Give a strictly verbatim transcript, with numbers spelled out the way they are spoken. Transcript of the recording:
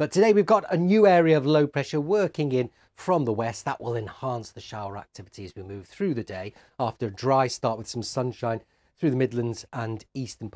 But today we've got a new area of low pressure working in from the west that will enhance the shower activity as we move through the day after a dry start with some sunshine through the Midlands and eastern